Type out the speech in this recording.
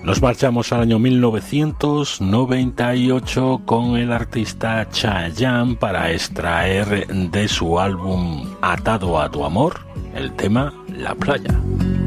Nos marchamos al año 1998 con el artista Chayanne para extraer de su álbum Atado a tu amor el tema La Playa.